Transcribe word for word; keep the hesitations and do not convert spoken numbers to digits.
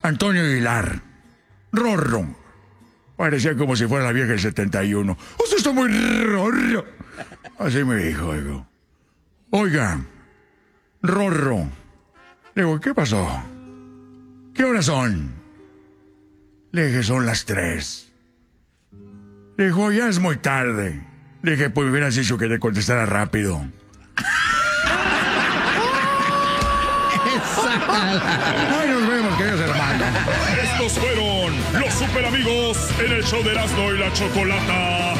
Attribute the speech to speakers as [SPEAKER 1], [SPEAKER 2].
[SPEAKER 1] Antonio Aguilar. Rorro. Parecía como si fuera la vieja del setenta y uno. Usted está muy rorro. Así me dijo, digo. Oiga, Rorro. Le digo, ¿qué pasó? ¿Qué horas son? Le dije, son las tres. Le dijo, ya es muy tarde. Le dije, pues hubieras dicho que te contestara rápido. Ay, nos vemos, queridos hermanos.
[SPEAKER 2] Estos fueron los super amigos en el show de Erasmo y la Chocolata.